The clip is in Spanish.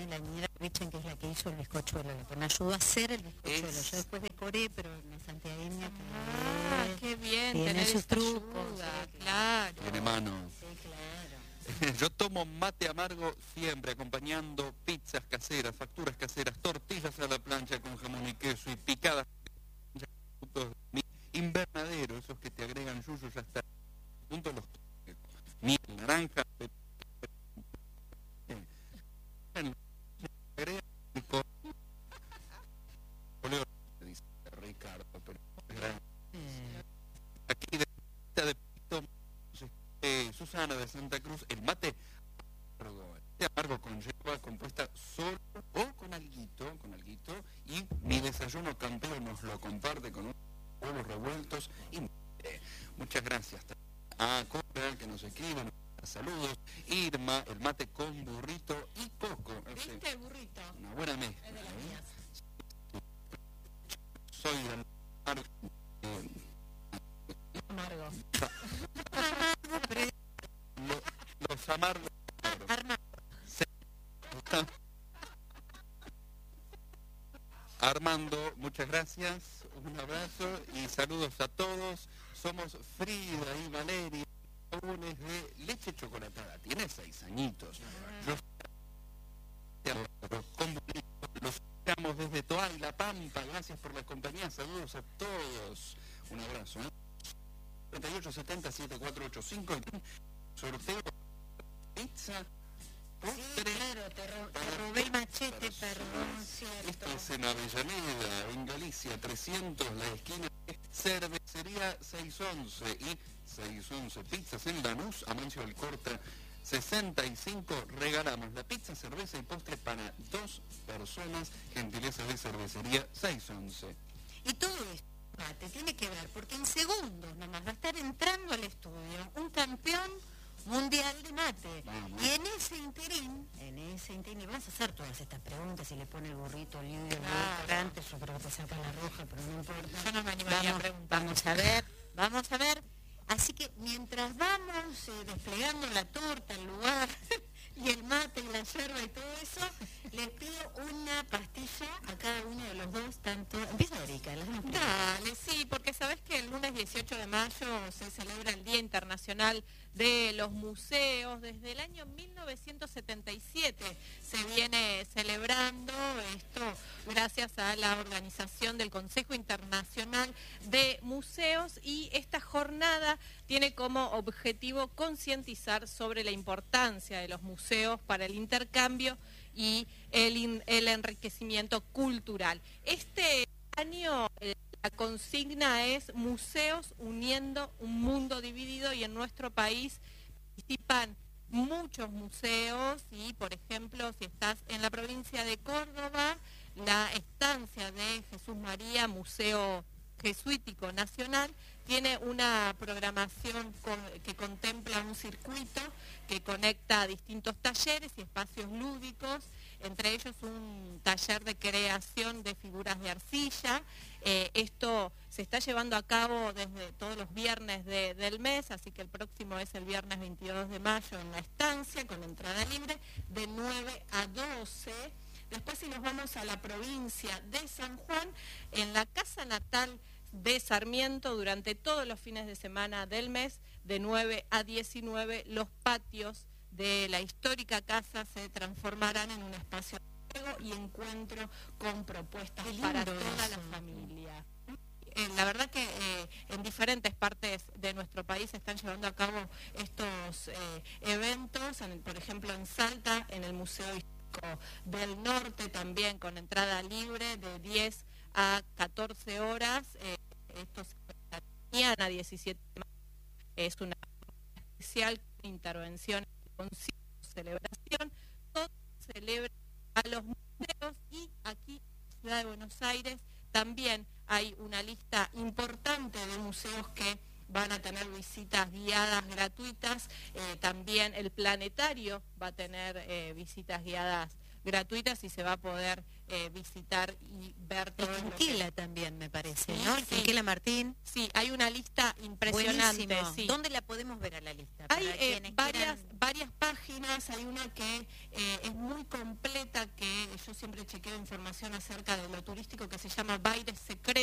tiene la niñera Richen, que es la que hizo el bizcochuelo, la que me ayudó a hacer el bizcochuelo. Yo después decoré, pero en santiagueña qué bien, tiene sus trucos. Claro. Tiene mano. Sí, claro. Yo tomo mate amargo siempre, acompañando pizzas caseras, facturas caseras, tortillas a la plancha con jamón y queso y picadas de mi invernadero, esos que te agregan yuyos hasta el punto de los miel, naranja, dice Ricardo, pero aquí de Susana de Santa Cruz, el mate amargo con yerba compuesta solo o con alguito, y mi desayuno campeón nos lo comparte con unos huevos revueltos y muchas gracias a Coral que nos escribe, saludos, Irma, el mate con burrito y coco. ¿Viste el burrito? Una buena mezcla. Es de las mías. Soy del Amargo. los amargos. Armando, muchas gracias, un abrazo y saludos a todos. Somos Frida y Valeria, lunes de leche chocolatada, tiene 6 añitos. Los escuchamos desde Toay, La Pampa, gracias por la compañía, saludos a todos. Un abrazo. 3870-7485, sorteo pizza. Sí, claro, te robé el machete, perdón, cierto. Esto es en Avellaneda, en Galicia, 300, la esquina de Cervecería 611 y 611 Pizzas en Lanús, Amancio Alcorta 65. Regalamos la pizza, cerveza y postre para 2 personas, gentileza de Cervecería 611. Y todo esto te tiene que ver, porque en segundos nomás va a estar entrando al estudio un campeón mundial de mate. Vamos. Y en ese interín, y vas a hacer todas estas preguntas, si le pone el burrito, el lidio, Claro. antes yo creo que te saca la roja, pero no importa. Yo no me animaría a preguntar. Vamos a ver. Así que mientras vamos desplegando la torta, el lugar, y el mate, y la yerba y todo eso, les pido una pastilla a cada uno de los dos, tanto... Empieza Erika, las damos primero. Dale, sí, porque sabés que el lunes 18 de mayo se celebra el Día Internacional de los Museos. Desde el año 1977 se viene celebrando esto gracias a la organización del Consejo Internacional de Museos, y esta jornada tiene como objetivo concientizar sobre la importancia de los museos para el intercambio y el enriquecimiento cultural. Este año la consigna es Museos uniendo un mundo dividido, y en nuestro país participan muchos museos, y por ejemplo, si estás en la provincia de Córdoba, la estancia de Jesús María, Museo Jesuítico Nacional, tiene una programación que contempla un circuito que conecta a distintos talleres y espacios lúdicos, entre ellos un taller de creación de figuras de arcilla. Esto se está llevando a cabo desde todos los viernes del mes, así que el próximo es el viernes 22 de mayo en la estancia, con entrada libre, de 9 a 12. Después, si nos vamos a la provincia de San Juan, en la casa natal de Sarmiento, durante todos los fines de semana del mes, de 9 a 19, los patios de la histórica casa se transformarán en un espacio de juego y encuentro con propuestas para toda la familia. La verdad que en diferentes partes de nuestro país se están llevando a cabo estos eventos, por ejemplo en Salta, en el Museo Histórico del Norte, también con entrada libre de 10 a 14 horas. Esto se mañana 17 de mayo. Es una especial intervención, concierto, celebración. Todo se celebra a los museos, y aquí en la ciudad de Buenos Aires también hay una lista importante de museos que van a tener visitas guiadas gratuitas. También el planetario va a tener visitas guiadas gratuitas, y se va a poder visitar y ver todo El lo que... Quinquela también, me parece, Sí, ¿no? El sí. Quinquela Martín. Sí, hay una lista impresionante. Buenísimo. Sí. ¿Dónde la podemos ver a la lista? Hay Para quienes varias quieran- páginas. Hay una que es muy completa, que siempre chequeo información acerca de lo turístico que se llama Baires Secretos.